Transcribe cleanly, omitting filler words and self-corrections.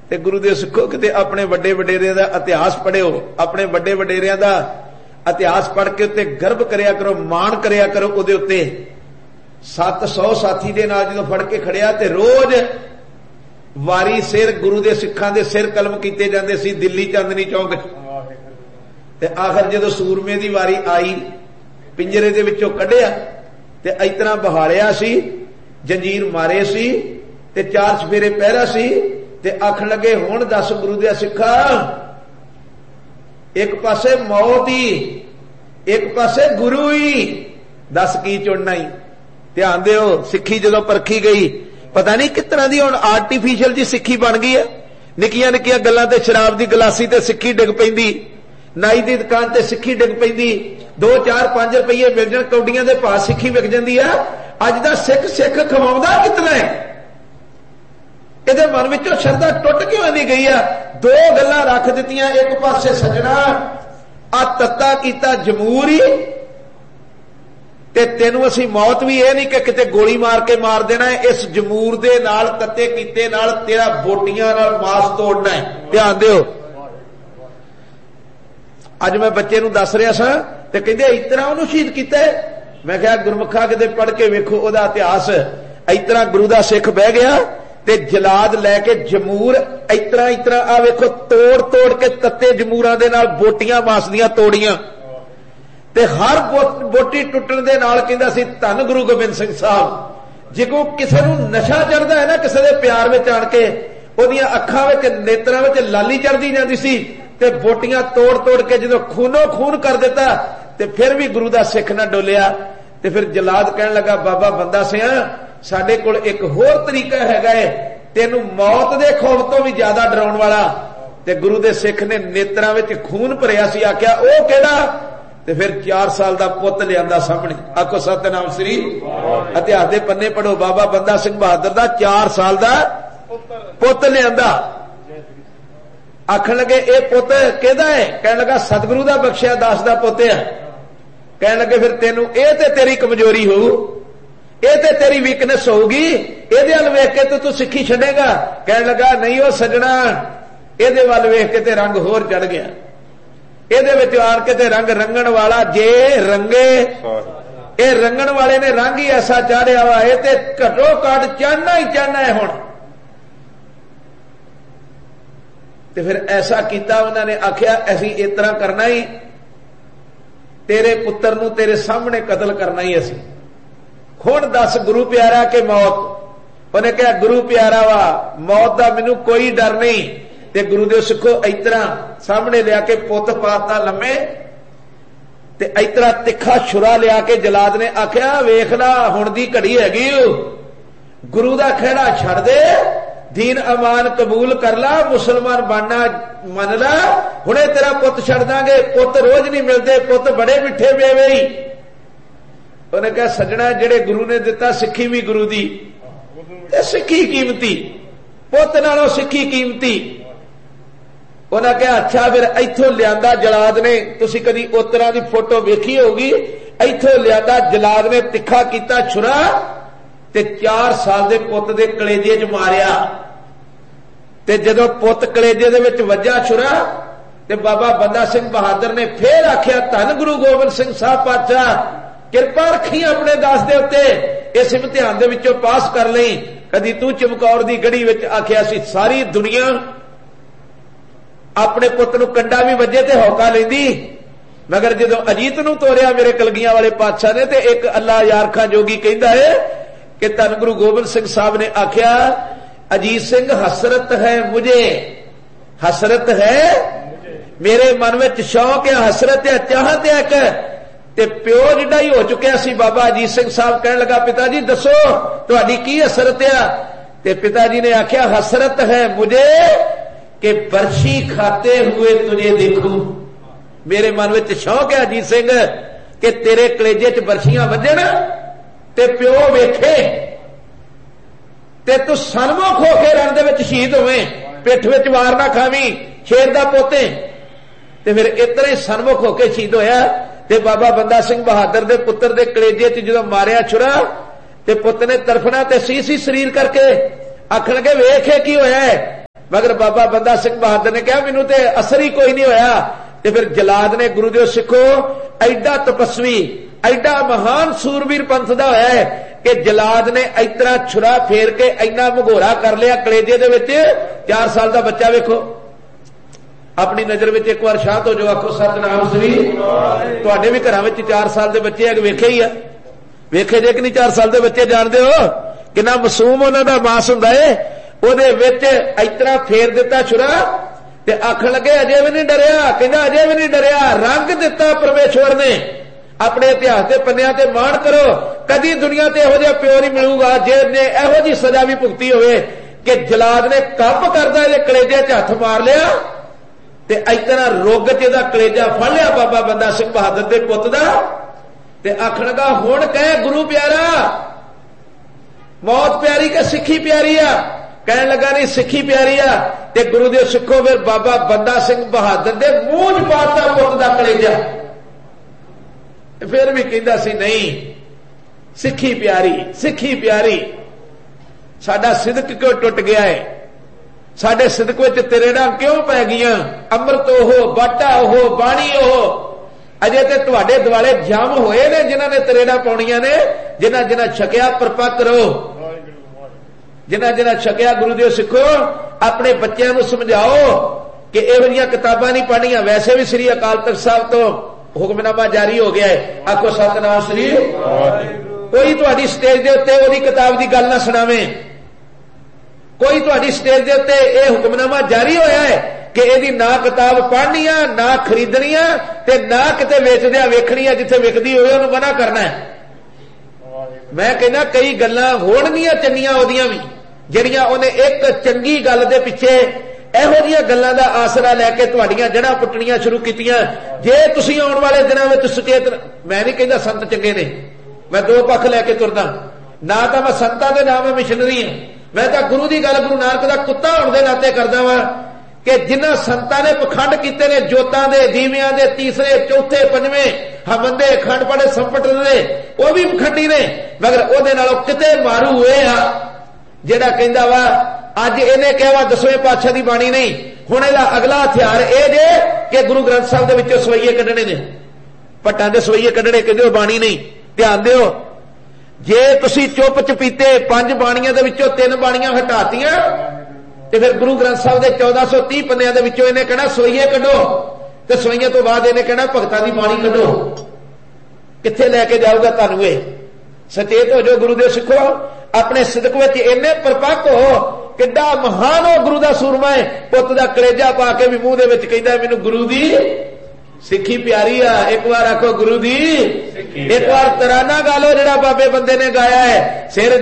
ते गुरु दे सिखो किते अपने वड्डे वडेरियां दा इतिहास पढ़ियो, अपने वड्डे वडेरियां दा इतिहास पढ़ के उत्ते गर्व करिया करो, मान करिया करो। उहदे उत्ते 700 साथी दे नाल जदों फड़ के खड़िया ते रोज वारी सिर गुरु दे सिखां दे सिर कलम कीते जांदे सी दिल्ली चांदनी चौक ते आखिर जदों सूरमे दी वारी आई, पिंजरे दे विचों कढिया ते इतना बहालिया सी, जंजीर मारे सी ते 4 चफेरे पहरा सी ते आखण लगे हुण दस गुरु दे सिखा, एक पासे मौत ही एक पासे गुरु ही, दस की चुनना ही। ध्यान दिओ, सिक्खी जदों परखी गई, पता नहीं किस तरह की हुण आर्टिफिशियल जी सिक्खी बन गई है। निक्कियां निक्कियां गल्लां ते शराब की गिलासी ते सिक्खी डिग पैंदी, नाई की दुकान ते सिक्खी डिग पैंदी, 2 4 5 रुपये मिल जाण कौडियां दे भाव सिक्खी विक जांदी है। अज दा सिख सिख खवाउंदा कितना है, इहदे मन विचों शरधा टुट क्यों नहीं गई है। 2 गल्लां रख दित्तियां, एक पासे सजना आ तत्ता कीता जमूर ही ते तेनू असी मौत भी यह नहीं कि किते गोली मार के मार देना है, इस जमूर दे नाल तत्ते कीते नाल तेरा बोटियां नाल मास तोड़ना है। ध्यान दिओ, अज मैं बच्चे नूं दस रहा सा ते कहंदे इतना उहनूं शहीद कीता है। मैं कहा गुरमुखा किते पढ़ के वेखो उहदा इतिहास, इतना गुरु दा सिख बह गया ते जलाद लैके जमूर इतना इतना आ वेखो तोड़ तोड़ के तत्ते जमूरां दे नाल बोटियां मास दियां तोड़ियां ते हर बोटी टुटण दे नाल कहंदा सी धन गुरु गोबिंद सिंह साहब। जे कोई किसी नूं नशा चढ़दा है ना किसी दे प्यार विच आण के, ओहदियां अखां विच नेत्रां विच लाली चढ़दी जांदी सी ते बोटियां तोड़ तोड़ के जदों खूनो खून कर दिता ते फिर भी गुरु दा सिख ना डोलिया। ते फिर जलाद कहण लगा बाबा बंदा सिंह साडे कोल एक होर तरीका हैगा है, तेनू मौत दे खौफ तो भी ज्यादा डराउण वाला। ते गुरु दे सिख ने नेत्रां विच खून भरिया सी, आख्या ओ किहड़ा? ते फिर 4 साल दा पुੱਤ लियांदा सामने। आखो सतनाम श्री। इतिहास दे पन्ने पढ़ो, बाबा बंदा सिंह बहादुर दा 4 साल दा पुੱਤ लियांदा। आखण लगे ए पुੱਤ किहदा है? कहण लगा सतगुरु दा बख्शिया दास दा पुੱਤ है। कहण लगे फिर तेनू ए ते तेरी कमजोरी होऊ, ए ते तेरी वीकनेस होगी, इहदे वल वेख के तू सिक्खी छड्डेगा। कहण लगा नहीं ओ सजना, इहदे वल वेख के ते रंग होर चढ़ गया, इहदे विच आण के ते रंग रंगण वाला जे रंगे, ए रंगण वाले ने रंग ही ऐसा चाढ़िया वा, ए ते घटो घट चाहना ही चाहना है हुण। ते फिर ऐसा किया उन्होंने, आख्या असीं इस तरह करना ही, तेरे पुत्र नूं तेरे सामने कतल करना ही असीं। हुण दस गुरु प्यारा के मौत? उन्हें कहा गुरु प्यारा वा, मौत दा मैनू कोई डर नहीं। ते गुरु दे सिखो इतना सामने लिया के पुत पाता लम्मे ते इतना तिखा छुरा लिया के जलाद ने आख्या वेख ला हुण दी घड़ी हैगी, गुरु दा खेड़ा छड़ दे, दीन अमान कबूल कर ला, मुसलमान बनना मन ला, हुणे तेरा पुत छड़ दांगे। पुत रोज नहीं मिलते, पुत बड़े मिठे मेवे ही। उन्हें कहा सजना जेड़े गुरु ने दिता सिक्खी भी गुरु दी ते सिक्खी कीमती, पुत नालों सिक्खी कीमती। उन्हें कहा अच्छा फिर इथों लियांदा जलाद ने, तुसी कदी उस तरह की फोटो वेखी होगी, इथों लियांदा जलाद ने तिखा कीता छुरा ते 4 साल दे पुत दे कलेजे च मारिया। ते जदों पुत कलेजे दे विच वज्जा छुरा ते बाबा बंदा सिंह बहादुर ने फिर आख्या धन गुरु गोबिंद सिंह साहब पातशाह किरपा रखी अपने दास दे उत्ते, इस इम्तिहान दे विचों पास कर लई। कदी तू चमकौर दी गढ़ी विच आख्या सी सारी दुनिया अपने पुत नूं कंडा भी वजे ते हौका लैंदी, मगर जदों अजीत नूं तोरिया मेरे कलगियां वाले पातशाह ने, ते एक अल्लाह यार खां जोगी कहंदा है कि धन गुरु गोबिंद सिंह साहब ने आख्या अजीत सिंह हसरत है मुझे, हसरत है मेरे मन में शौक है, हसरत है, चाहत है। ते प्यो जिड्डा ही हो चुकिया सी बाबा अजीत सिंह साहब कहने लगा पिता जी दसो तुहाडी की हसरत है? ते पिताजी ने आख्या हसरत है मुझे कि बरछी खाते हुए तुझे देखूं। मेरे मन में शौक है अजीत सिंह कि तेरे कलेजे च बरछियां वजन ते प्यो वेखे ते तू सनमुख होके रण दे विच शहीद होवे, पिठ विच वार ना खावी, शेर दा पोते। ते फिर इतना ही सनमुख होके शहीद होया। ते बाबा बंदा सिंह बहादुर दे पुत्र दे कलेजे च जदों मारिया छुरा ते पुत ने तरफना ते सी शरीर करके आखण लगे वेखे की होया है? मगर बाबा बंदा सिंह बहादुर ने कहा मैनू ते असर ही कोई नहीं होया। ते फिर जलाद ने गुरु देव सिखो एडा तपस्वी एडा महान सूरवीर पंथ दा होया है कि जलाद ने इतना छुरा फेर के इन्ना भगोरा कर लिया कलेजे दे विच। 4 साल का बच्चा वेखो अपनी नजर में एक बार शांत हो जाओ, आखो सतनाम श्री। तुहाडे भी घरां विच 4 साल के बच्चे है, वेखे ही है, वेखे जे कि नहीं? 4 साल के बच्चे जानते हो कितना मासूम उन्हां दा मांस हुंदा है, ਉਹਦੇ ਵਿੱਚ इतना फेर दिता छुरा ते आखण लगे अजे भी नहीं डरिया। कहंदा अजे भी नहीं डरिया, रंग दिता परमेश्वर ने। अपने इतिहास के पन्नियां ते मान करो, कदी दुनिया ते इहो जिहा प्यो नहीं मिलूगा जिहने इहो जी सजा भी भुगती होवे कि जलाद ने कंप करदा इहदे कलेजे 'च हत्थ मार लिया ते इतना रुग 'च इहदा कलेजा फड़ लिया बाबा बंदा सिंह बहादुर दे पुੱਤ दा ते आखण लगा हुण कह गुरु प्यारा मौत प्यारी कि सिੱਖੀ प्यारी आ? कहने लगा नहीं सिੱਖੀ प्यारी आ। ते गुरु देव सिखो फिर बाबा बंदा सिंह बहादुर दे मूंह 'च पाता पुੱਤ दा कलेजा। फिर भी कहंदा सी नहीं सिੱਖੀ प्यारी, सिੱਖੀ प्यारी। साडा सिदक क्यों टुट गया है? साडे सिदक विच तरेड़ा क्यों पै गईयां? अमृत ओह, बाटा ओह, बाणी ओह। अजे ते तुहाडे दुआले जम होए ने जिन्हां ने तरेड़ा पाउणियां ने। जिन्हां जिन्हां छकिया परपक्क रहो, जिन्हां जिन्हां छकिया गुरु देव सिखो अपने बच्चों को समझाओ कि इहो जिहियां किताबां नहीं पढ़नियां। वैसे भी श्री अकाल तख्त साहब तो हुक्मनामा जारी हो गया है, आखो सतनाम श्री। कोई तुहाडी स्टेज दे उत्ते ओहदी किताब की गल ना सुणावे, कोई तुहाडी स्टेज दे उत्ते यह हुक्मनामा जारी होया है कि इहदी ना किताब पढ़नी आ, ना खरीदनी आ ते ना किते वेचदिया वेखनी आ, जिथे विकदी होवे उहनूं मना करना है। मैं कहना कई गल्लां होणगीਆਂ चंगियां ओहदियां भी ਜਿਹੜੀਆਂ ਉਹਨੇ ਇੱਕ ਚੰਗੀ ਗੱਲ ਦੇ ਪਿੱਛੇ ਇਹੋ ਜਿਹੀਆਂ ਗੱਲਾਂ ਦਾ ਆਸਰਾ ਲੈ ਕੇ ਤੁਹਾਡੀਆਂ ਜੜ੍ਹਾਂ ਪੁੱਟਣੀਆਂ ਸ਼ੁਰੂ ਕੀਤੀਆਂ। ਜੇ ਤੁਸੀਂ ਆਉਣ ਵਾਲੇ ਦਿਨਾਂ ਵਿੱਚ ਸੁਚੇਤ, ਮੈਂ ਨਹੀਂ ਕਹਿੰਦਾ ਸੰਤ ਚੰਗੇ ਨੇ, ਮੈਂ ਦੋ ਪੱਖ ਲੈ ਕੇ ਤੁਰਦਾ ਨਾ, ਤਾਂ ਮੈਂ ਸੰਤਾਂ ਦੇ ਨਾਮ ਮਿਸ਼ਨਰੀ ਹਾਂ, ਮੈਂ ਤਾਂ ਗੁਰੂ ਦੀ ਗੱਲ ਗੁਰੂ ਨਾਨਕ ਦਾ ਕੁੱਤਾ ਹੋਣ ਦੇ ਨਾਤੇ ਕਰਦਾ ਵਾਂ ਕਿ ਜਿਨ੍ਹਾਂ ਸੰਤਾਂ ਨੇ ਪਖੰਡ ਕੀਤੇ ਨੇ ਜੋਤਾਂ ਦੇ, ਦੀਵਿਆਂ ਦੇ, ਤੀਸਰੇ, ਚੌਥੇ, ਪੰਜਵੇਂ, ਹਮੰਦੇ, ਖੰਡ ਪੜੇ, ਸੰਪਟ ਦੇ, ਉਹ ਵੀ ਪਖੰਡੀ ਨੇ। ਮਗਰ ਉਹਦੇ ਨਾਲੋਂ ਕਿਤੇ ਮਾਰੂ ਹੋਏ ਆ ਜਿਹੜਾ ਕਹਿੰਦਾ ਵਾ ਅੱਜ ਇਹਨੇ ਕਿਹਾ ਵਾ 10ਵੇਂ ਪਾਤਸ਼ਾਹ ਦੀ ਬਾਣੀ ਨਹੀਂ, ਹੁਣ ਇਹਦਾ ਅਗਲਾ ਹਥਿਆਰ ਇਹ ਜੇ ਕਿ ਗੁਰੂ ਗ੍ਰੰਥ ਸਾਹਿਬ ਦੇ ਵਿੱਚੋਂ ਸਵਈਏ ਕੱਢਣੇ ਨੇ, ਭੱਟਾਂ ਦੇ ਸਵਈਏ ਕੱਢਣੇ, ਕਹਿੰਦੇ ਉਹ ਬਾਣੀ ਨਹੀਂ। ਧਿਆਨ ਦਿਓ, ਜੇ ਤੁਸੀਂ ਚੁੱਪ ਚਪੀਤੇ 5 ਬਾਣੀਆਂ ਦੇ ਵਿੱਚੋਂ 3 ਬਾਣੀਆਂ ਹਟਾਤੀਆਂ ਤੇ ਫਿਰ ਗੁਰੂ ਗ੍ਰੰਥ ਸਾਹਿਬ ਦੇ 1430 ਪੰਨਿਆਂ ਦੇ ਵਿੱਚੋਂ ਇਹਨੇ ਕਹਿਣਾ ਸਵਈਏ ਕੱਢੋ ਤੇ ਸਵਈਆਂ ਤੋਂ ਬਾਅਦ ਇਹਨੇ ਕਹਿਣਾ ਭਗਤਾਂ ਦੀ ਬਾਣੀ ਕੱਢੋ। ਕਿੱਥੇ ਲੈ ਕੇ ਜਾਊਗਾ ਤੁਹਾਨੂੰ ਇਹ? सचेत हो जो गुरुदेव सिखो अपने सिदक विच इन्ने परपक्क हो, किड्डा महान हो गुरु दा सूरमा है, पुੱਤ दा कलेजा पा के भी मूंह दे विच कहंदा मैनू गुरु दी सिक्खी प्यारी आ। एक बार आखो गुरु दी, एक बार तराना गा लो जिहड़ा बाबे बंदे ने गाया है, सिर